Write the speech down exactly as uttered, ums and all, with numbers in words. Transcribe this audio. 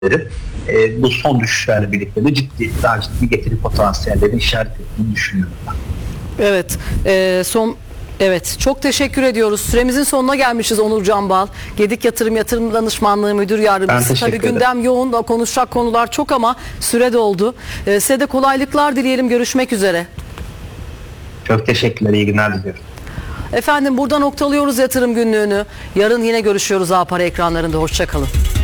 e, bu son düşüşlerle birlikte de ciddi, daha ciddi getiri potansiyellerini işaret ettiğini düşünüyorum ben. Evet, e, son evet çok teşekkür ediyoruz. Süremizin sonuna gelmişiz Onur Canbal. Gedik Yatırım Yatırım Danışmanlığı Müdür Yardımcısı. Tabii gündem yoğun da konuşacak konular çok ama süre doldu. E, size de kolaylıklar dileyelim. Görüşmek üzere. Çok teşekkürler. İyi günler diliyorum. Efendim burada noktalıyoruz yatırım günlüğünü. Yarın yine görüşüyoruz A Para ekranlarında. Hoşça kalın.